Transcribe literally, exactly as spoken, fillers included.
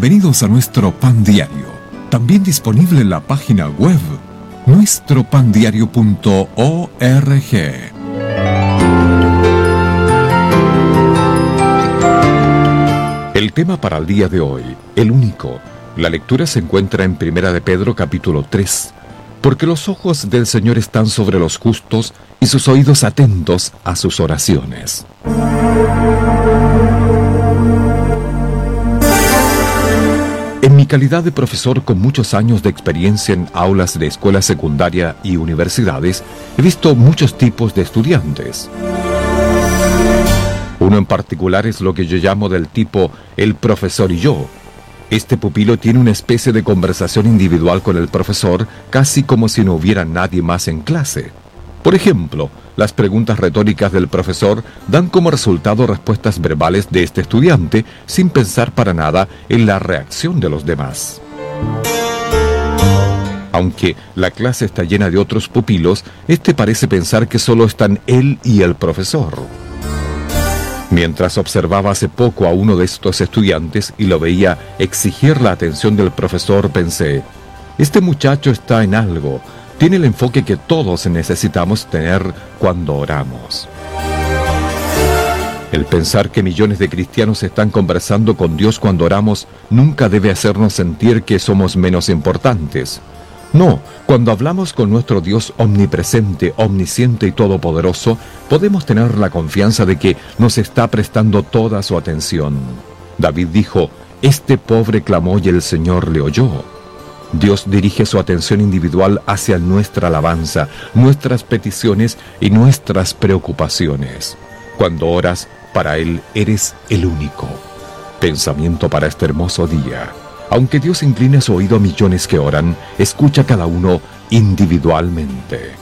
Bienvenidos a nuestro Pan Diario, también disponible en la página web nuestro pan diario punto org. El tema para el día de hoy, el único. La lectura se encuentra en Primera de Pedro capítulo tres. Porque los ojos del Señor están sobre los justos y sus oídos atentos a sus oraciones. En mi calidad de profesor con muchos años de experiencia en aulas de escuela secundaria y universidades, he visto muchos tipos de estudiantes. Uno en particular es lo que yo llamo del tipo el profesor y yo. Este pupilo tiene una especie de conversación individual con el profesor, casi como si no hubiera nadie más en clase. Por ejemplo, las preguntas retóricas del profesor dan como resultado respuestas verbales de este estudiante, sin pensar para nada en la reacción de los demás. Aunque la clase está llena de otros pupilos, este parece pensar que solo están él y el profesor. Mientras observaba hace poco a uno de estos estudiantes y lo veía exigir la atención del profesor, pensé, este muchacho está en algo, tiene el enfoque que todos necesitamos tener cuando oramos. El pensar que millones de cristianos están conversando con Dios cuando oramos nunca debe hacernos sentir que somos menos importantes. No, cuando hablamos con nuestro Dios omnipresente, omnisciente y todopoderoso, podemos tener la confianza de que nos está prestando toda su atención. David dijo, este pobre clamó y el Señor le oyó. Dios dirige su atención individual hacia nuestra alabanza, nuestras peticiones y nuestras preocupaciones. Cuando oras, para Él eres el único. Pensamiento para este hermoso día. Aunque Dios incline su oído a millones que oran, escucha a cada uno individualmente.